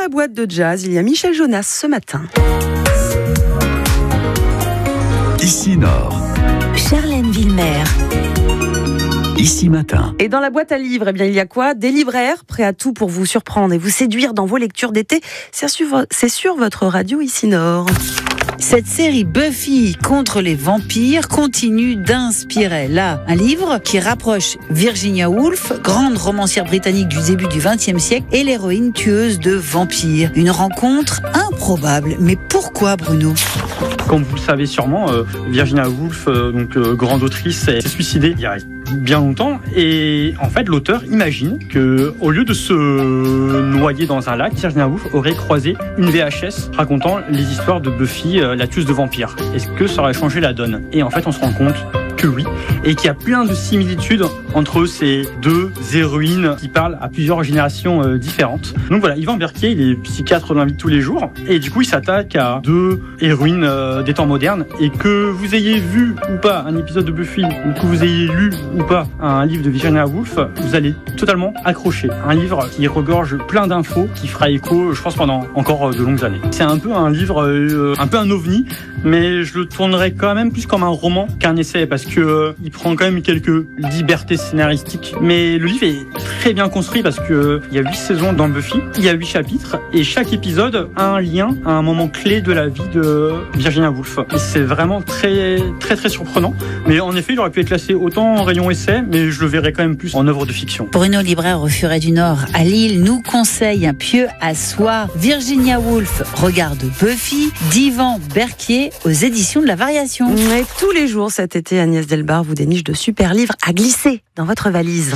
la boîte de jazz, il y a Michel Jonas ce matin. Ici Nord. Charlène Villemer. Ici Matin. Et dans la boîte à livres, il y a quoi ? Des libraires prêts à tout pour vous surprendre et vous séduire dans vos lectures d'été. C'est sur votre radio Ici Nord. Cette série Buffy contre les vampires continue d'inspirer. Là, un livre qui rapproche Virginia Woolf, grande romancière britannique du début du XXe siècle, et l'héroïne tueuse de vampires. Une rencontre improbable. Mais pourquoi, Bruno ? Comme vous le savez sûrement, Virginia Woolf, grande autrice, s'est suicidée il y a bien longtemps. Et en fait, l'auteur imagine que, au lieu de se noyer dans un lac, Virginia Woolf aurait croisé une VHS racontant les histoires de Buffy, la tueuse de vampires. Est-ce que ça aurait changé la donne ? Et en fait, on se rend compte que oui, et qu'il y a plein de similitudes entre ces deux héroïnes qui parlent à plusieurs générations différentes. Donc voilà, Yvan Berquier, il est psychiatre dans la vie de tous les jours, et du coup il s'attaque à deux héroïnes des temps modernes, et que vous ayez vu ou pas un épisode de Buffy, ou que vous ayez lu ou pas un livre de Virginia Woolf, vous allez totalement accrocher. Un livre qui regorge plein d'infos, qui fera écho, je pense, pendant encore de longues années. C'est un peu un livre, un peu un ovni, mais je le tournerais quand même plus comme un roman qu'un essai, parce que il prend quand même quelques libertés scénaristiques. Mais le livre est très bien construit parce que il y a 8 saisons dans Buffy, il y a 8 chapitres, et chaque épisode a un lien à un moment clé de la vie de Virginia Woolf. Et c'est vraiment très, très, très surprenant. Mais en effet, il aurait pu être classé autant en rayon essai, mais je le verrais quand même plus en œuvre de fiction. Bruno, libraire au Furet du Nord à Lille, nous conseille un pieu à soie. Virginia Woolf regarde Buffy d'Yvan Berquier aux éditions de la Variation. Et tous les jours cet été, Agnès Delbar vous déniche de super livres à glisser dans votre valise.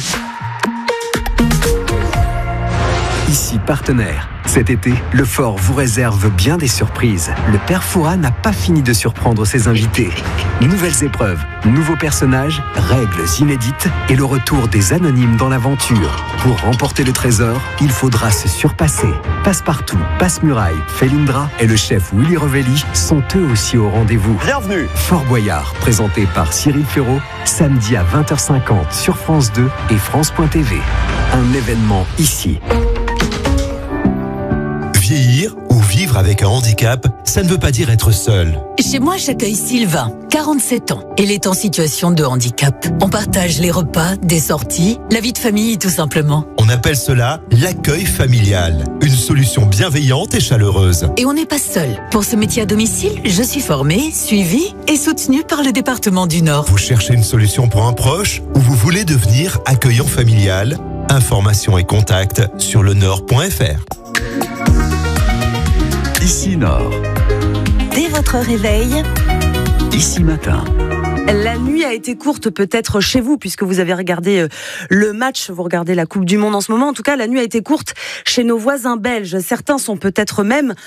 Ici Partenaire. Cet été, le Fort vous réserve bien des surprises. Le Père Fouras n'a pas fini de surprendre ses invités. Nouvelles épreuves, nouveaux personnages, règles inédites et le retour des anonymes dans l'aventure. Pour remporter le trésor, il faudra se surpasser. Passepartout, Passe-Muraille, Felindra et le chef Willy Revelli sont eux aussi au rendez-vous. Bienvenue. Fort Boyard, présenté par Cyril Ferraud, samedi à 20h50 sur France 2 et France.tv. Un événement ici. Vieillir ou vivre avec un handicap, ça ne veut pas dire être seul. Chez moi, j'accueille Sylvain, 47 ans. Elle est en situation de handicap. On partage les repas, des sorties, la vie de famille tout simplement. On appelle cela l'accueil familial. Une solution bienveillante et chaleureuse. Et on n'est pas seul. Pour ce métier à domicile, je suis formée, suivie et soutenue par le département du Nord. Vous cherchez une solution pour un proche ou vous voulez devenir accueillant familial ? Informations et contacts sur lenord.fr. Ici Nord. Dès votre réveil, Ici Matin. La nuit a été courte peut-être chez vous puisque vous avez regardé le match, vous regardez la Coupe du Monde en ce moment. En tout cas, la nuit a été courte chez nos voisins belges. Certains sont peut-être même